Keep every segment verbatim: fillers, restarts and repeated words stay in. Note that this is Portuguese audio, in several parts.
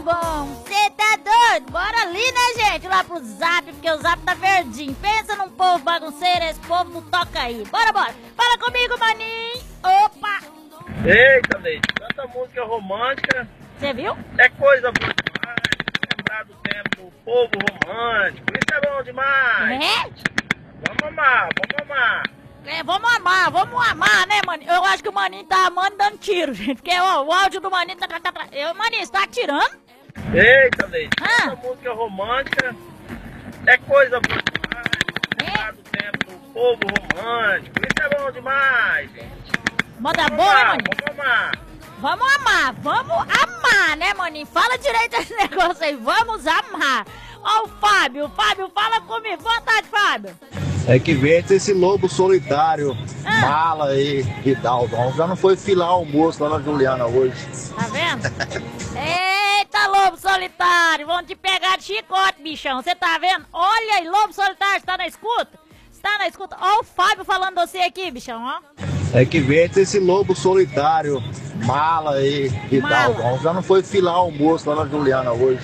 Bom, você tá doido? Bora ali, né, gente? Lá pro Zap, porque o Zap tá verdinho. Pensa num povo bagunceiro, esse povo não toca aí. Bora, bora. Fala comigo, maninho. Opa! Eita, Leite, tanta música romântica. Você viu? É coisa boa demais. Lembrar do tempo do povo romântico. Isso é bom demais. É? Vamos amar, vamos amar. É, vamos amar, vamos amar, né, maninho? Eu acho que o maninho tá amando dando tiro, gente. Porque ó, o áudio do maninho tá... tá, tá, tá. Eu, maninho, você tá atirando? Eita, Leite, Ah. tanta música romântica. É coisa boa demais. Lembrar do tempo do povo romântico. Isso é bom demais. Moda Vamos boa, né, amar, maninho? vamos amar. Vamos amar, vamos amar, né, maninho? Fala direito esse negócio aí, vamos amar. Ó o Fábio, Fábio, fala comigo. Boa tarde, Fábio. É que vence esse lobo solitário, Ah. mala aí, Vidal. Já não foi filar almoço lá na Juliana hoje. Tá vendo? Eita, lobo solitário, vão te pegar de chicote, bichão. Você tá vendo? Olha aí, lobo solitário, você tá na escuta? Você tá na escuta? Ó o Fábio falando você aqui, bichão, ó. É que vence esse lobo solitário, mala aí, Vidal. Mala. Já não foi filar almoço lá na Juliana hoje.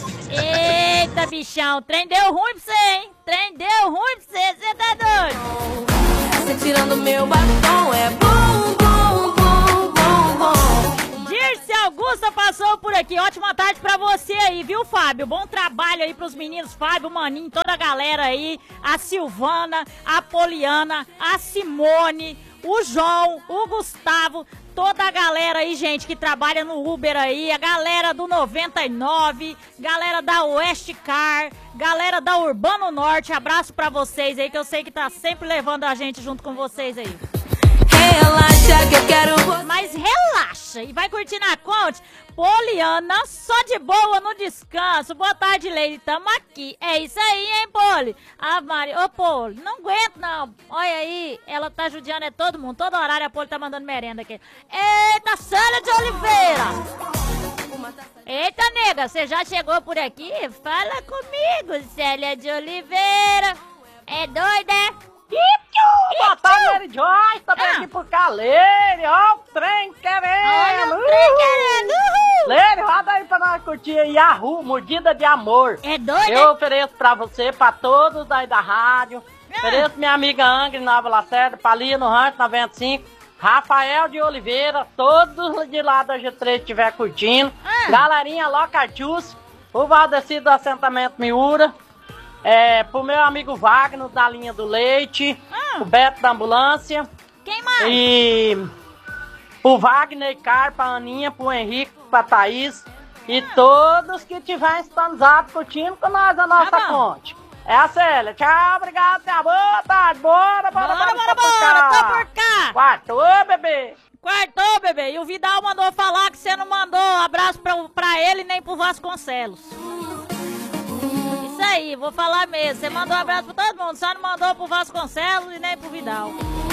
Eita, bichão, trem deu ruim pra você, hein? Trem deu ruim pra você, você tá doido? Você tirando meu batom é bom, bom, bom, bom, bom. Dirce Augusta passou por aqui. Ótima tarde pra você aí, viu, Fábio? Bom trabalho aí pros meninos, Fábio, Maninho, toda a galera aí. A Silvana, a Poliana, a Simone, o João, o Gustavo, toda a galera aí, gente, que trabalha no Uber aí, a galera do noventa e nove, galera da West Car, galera da Urbano Norte, abraço pra vocês aí, que eu sei que tá sempre levando a gente junto com vocês aí. Relaxa que eu quero você. Mas relaxa e vai curtir na Conte. Poliana, só de boa no descanso. Boa tarde, Leide, tamo aqui. É isso aí, hein, Poli? Ah, Mari, ô, Poli, não aguento, não. Olha aí, ela tá judiando é todo mundo. Todo horário a Poli tá mandando merenda aqui. Eita, Célia de Oliveira. Eita, nega, você já chegou por aqui? Fala comigo, Célia de Oliveira. É doida, é? Boa tarde, Mary Joyce, também Ah. aqui por cá, Leire, ó o trem querendo. Olha o trem querendo. Uhul. Leire, roda aí pra nós curtir aí, Yahoo, Mordida de Amor. É doida? Eu ofereço pra você, pra todos aí da rádio, Ah. ofereço minha amiga Angry, Nova Lacerda, Palia no Rancho noventa e cinco, Rafael de Oliveira, todos de lá da G três que estiver curtindo, Ah. galerinha Locatius, o Valdeci do assentamento Miura, é, pro meu amigo Wagner da linha do leite, Ah. o Beto da ambulância, Quem mais? e pro Wagner, Carpa, Aninha, pro Henrique, pra Thaís e todos que tiverem sintonizado curtindo com nós a nossa Tá bom. conte. É a Célia. Tchau, obrigado, até a boa tarde. Bora, bora, Bora, bora, bora, tô por bora, cá. tô por cá. Quartou, bebê. Quartou, bebê. E o Vidal mandou falar que você não mandou abraço pra, pra ele nem pro Vasconcelos. Isso aí, vou falar mesmo. Você mandou abraço pra todo mundo, só não mandou pro Vasconcelos e nem pro Vidal.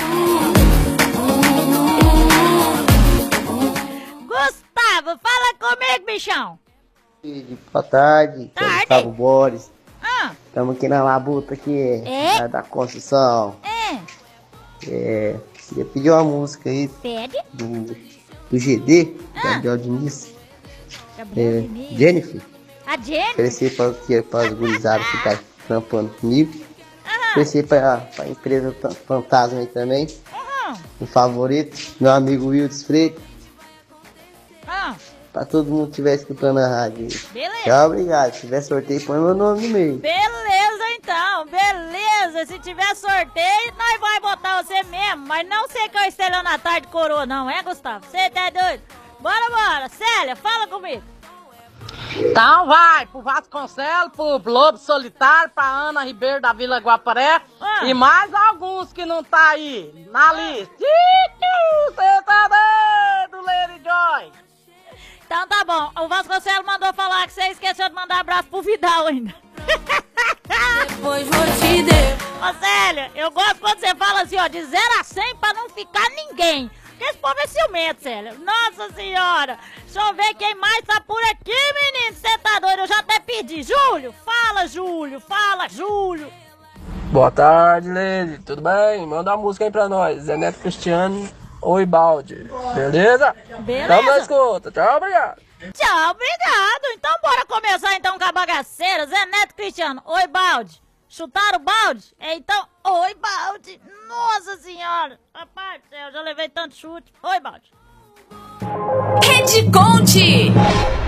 Gustavo, fala comigo, bichão. Boa tarde, Tarde. sou Gustavo Boris. Ah, Estamos aqui na labuta aqui, É? da- da construção. é. É, queria pedir uma música aí Pede. do, do G D, Ah. Gabriel Diniz. Gabriel É, Diniz. Jennifer, A Jenny. oferecer para as gurizadas que tá trampando comigo. Aham. Oferecer para a empresa Fan- Fantasma aí também. Aham. Um favorito, meu amigo Wildes Freitas. Ah, Para todo mundo que estiver escutando a rádio. beleza. Tchau, obrigado. Se tiver sorteio, põe meu nome no meio. Beleza, então, beleza. Se tiver sorteio, nós vai botar você mesmo. Mas não sei que é o estelionatário de coroa, não, é, Gustavo? Você tá doido? Bora, bora. Célia, fala comigo. Então vai, pro Vasconcelos, pro Lobo Solitário, pra Ana Ribeiro da Vila Guaporé Ah. e mais alguns que não tá aí na lista. Ih, Você tá doido, Lady Joy? Então tá bom. O Vasconcelos mandou falar que você esqueceu de mandar abraço pro Vidal ainda. Depois vou te der. Ô, Célia, eu gosto quando você fala assim, ó, de zero a cem pra não ficar ninguém. Porque esse povo é ciumento, Célia. Nossa senhora. Deixa eu ver quem mais tá por aqui, menino. Você tá doido? Eu já até pedi. Júlio, fala, Júlio. Fala, Júlio. Boa tarde, Lady. Tudo bem? Manda uma música aí pra nós. Zé Neto Cristiano, Oi Balde. Beleza? Beleza. Tamo na escuta. Tchau, obrigado. Tchau, obrigado. Então bora começar então com a bagaceira. Zé Neto Cristiano, oi balde. Chutaram o balde? É, então, oi balde. Nossa senhora. Rapaz do céu, já levei tanto chute. Oi balde. Rede Conte.